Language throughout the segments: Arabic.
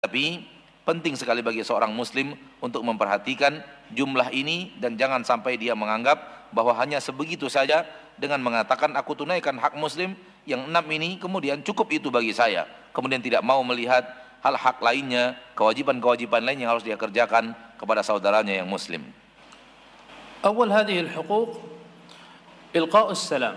Tapi penting sekali bagi seorang muslim untuk memperhatikan jumlah ini dan jangan sampai dia menganggap bahwa hanya sebegitu saja dengan mengatakan aku tunaikan hak muslim yang 6 ini kemudian cukup itu bagi saya. Kemudian tidak mau melihat hal hak lainnya, kewajiban-kewajiban lain yang harus dia kerjakan kepada saudaranya yang muslim. أول هذه الحقوق إلقاء السلام.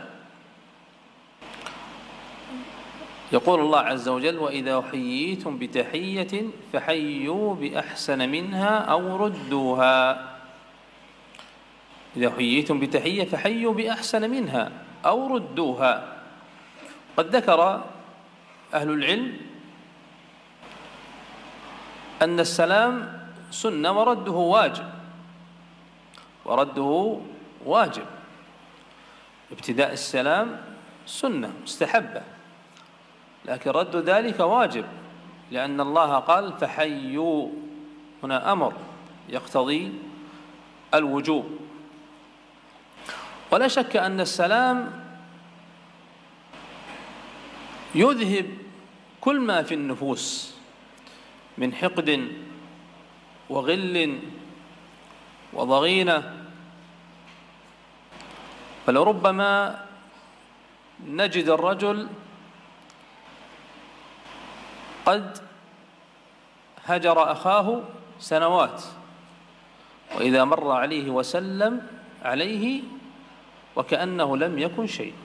يقول الله عز وجل وإذا حييتم بتحية فحيوا بأحسن منها أو ردوها. إذا حييتم بتحية فحيوا بأحسن منها أو ردوها. قد ذكر أهل العلم أن السلام سنة ورده واجب، ورده واجب. ابتداء السلام سنة مستحبة، لكن رد ذلك واجب، لأن الله قال فحيوا، هنا أمر يقتضي الوجوب. ولا شك أن السلام يذهب كل ما في النفوس من حقد وغل وضغينة، فلربما نجد الرجل قد هجر أخاه سنوات وإذا مر عليه وسلم عليه وكأنه لم يكن شيء.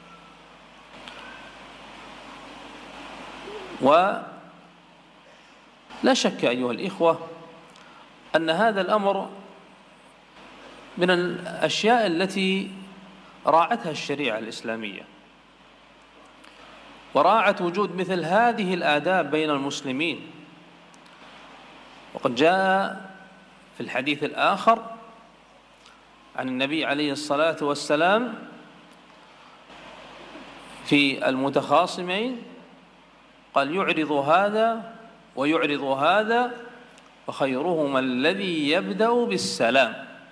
ولا شك أيها الإخوة أن هذا الأمر من الأشياء التي راعتها الشريعة الإسلامية، وراعت وجود مثل هذه الآداب بين المسلمين. وقد جاء في الحديث الآخر عن النبي عليه الصلاة والسلام في المتخاصمين قال يعرض هذا ويعرض هذا وخيرهما الذي يبدأ بالسلام.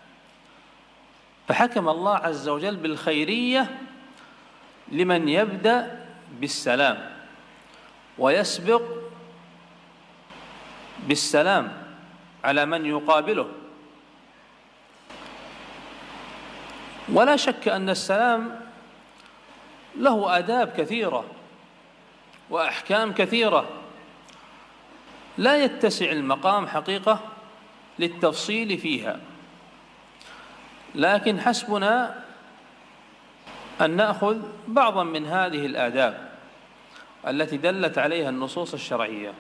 فحكم الله عز وجل بالخيرية لمن يبدأ بالسلام ويسبق بالسلام على من يقابله. ولا شك أن السلام له آداب كثيرة وأحكام كثيرة لا يتسع المقام حقيقة للتفصيل فيها، لكن حسبنا أن نأخذ بعضا من هذه الآداب التي دلت عليها النصوص الشرعية.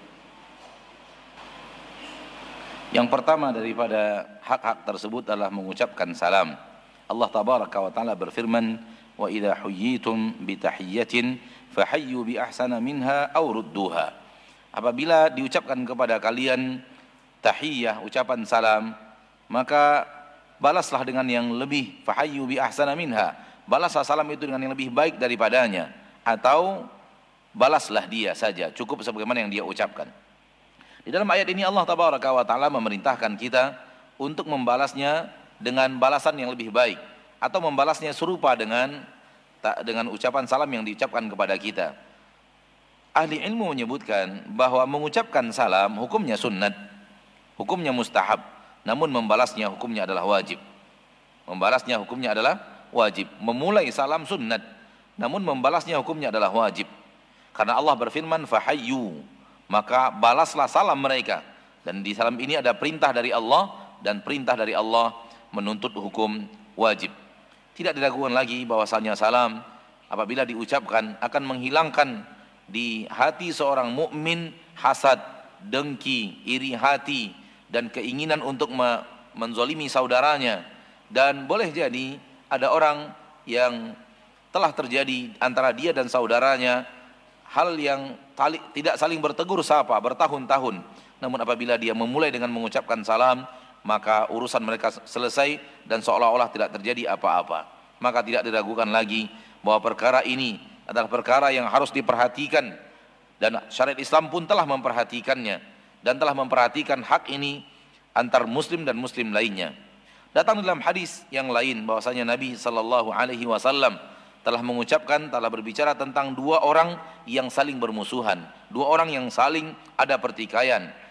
Yang pertama daripada hak-hak tersebut adalah mengucapkan salam. Allah tabaraka wa taala berfirman, "Wa idza huyyitum bi tahiyyatin fahayyu bi ahsana minha aw rudduha." Apabila diucapkan kepada kalian tahiyyah, ucapan salam, maka balaslah dengan yang lebih, fahayyu bi ahsana minha. Balaslah salam itu dengan yang lebih baik daripadanya, atau balaslah dia saja, cukup sebagaimana yang dia ucapkan. Di dalam ayat ini Allah tabaraka wa taala memerintahkan kita untuk membalasnya dengan balasan yang lebih baik, atau membalasnya serupa dengan ucapan salam yang diucapkan kepada kita. Ahli ilmu menyebutkan bahwa mengucapkan salam hukumnya sunnat, hukumnya mustahab, namun membalasnya hukumnya adalah wajib. Membalasnya hukumnya adalah wajib. Memulai salam sunnat, namun membalasnya hukumnya adalah wajib. Karena Allah berfirman fahayyu, maka balaslah salam mereka. Dan di salam ini ada perintah dari Allah, dan perintah dari Allah menuntut hukum wajib. Tidak diragukan lagi bahwasanya salam apabila diucapkan akan menghilangkan di hati seorang mukmin hasad, dengki, iri hati, dan keinginan untuk menzolimi saudaranya. Dan boleh jadi ada orang yang telah terjadi antara dia dan saudaranya hal yang tidak saling bertegur sapa bertahun-tahun, namun apabila dia memulai dengan mengucapkan salam, maka urusan mereka selesai dan seolah-olah tidak terjadi apa-apa. Maka tidak diragukan lagi bahwa perkara ini adalah perkara yang harus diperhatikan, dan syariat Islam pun telah memperhatikannya dan telah memperhatikan hak ini antar muslim dan muslim lainnya. Datang dalam hadis yang lain bahwasanya Nabi sallallahu alaihi wasallam telah mengucapkan, telah berbicara tentang dua orang yang saling bermusuhan, dua orang yang saling ada pertikaian.